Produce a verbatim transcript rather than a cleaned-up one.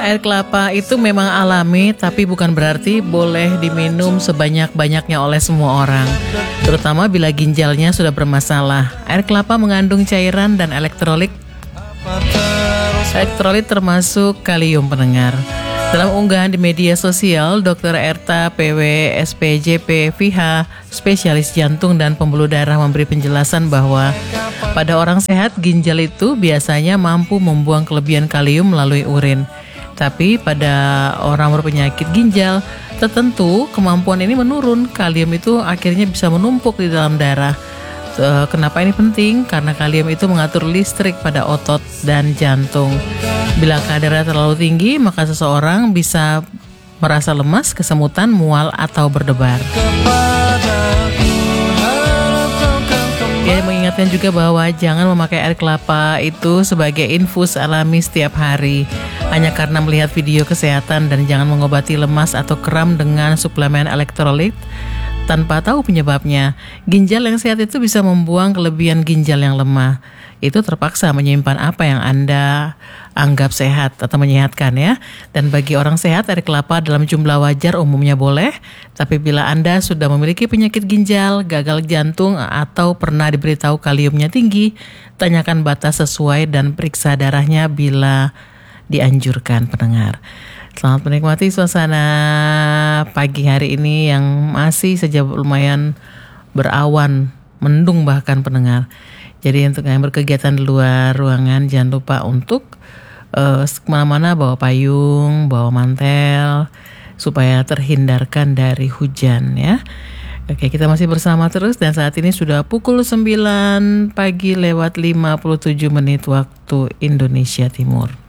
Air kelapa itu memang alami, tapi bukan berarti boleh diminum sebanyak-banyaknya oleh semua orang, terutama bila ginjalnya sudah bermasalah. Air kelapa mengandung cairan dan elektrolit. Elektrolit termasuk kalium, pendengar. Dalam unggahan di media sosial, dokter Erta P W S P J P V H, spesialis jantung dan pembuluh darah, memberi penjelasan bahwa pada orang sehat, ginjal itu biasanya mampu membuang kelebihan kalium melalui urin. Tapi pada orang berpenyakit ginjal tertentu, kemampuan ini menurun. Kalium itu akhirnya bisa menumpuk di dalam darah. Kenapa ini penting? Karena kalium itu mengatur listrik pada otot dan jantung. Bila kadarnya terlalu tinggi, maka seseorang bisa merasa lemas, kesemutan, mual, atau berdebar. Dia mengingatkan juga bahwa jangan memakai air kelapa itu sebagai infus alami setiap hari hanya karena melihat video kesehatan, dan jangan mengobati lemas atau kram dengan suplemen elektrolit tanpa tahu penyebabnya. Ginjal yang sehat itu bisa membuang kelebihan ginjal yang lemah. Itu terpaksa menyimpan apa yang Anda anggap sehat atau menyehatkan, ya. Dan bagi orang sehat, air kelapa dalam jumlah wajar umumnya boleh. Tapi bila Anda sudah memiliki penyakit ginjal, gagal jantung, atau pernah diberitahu kaliumnya tinggi, tanyakan batas sesuai dan periksa darahnya bila dianjurkan, pendengar. Selamat menikmati suasana pagi hari ini yang masih saja lumayan berawan, mendung bahkan, pendengar. Jadi untuk yang berkegiatan di luar ruangan, jangan lupa untuk uh, kemana-mana bawa payung, bawa mantel, supaya terhindarkan dari hujan, ya. Oke, kita masih bersama terus, dan saat ini sudah pukul sembilan pagi lewat lima puluh tujuh menit waktu Indonesia Timur.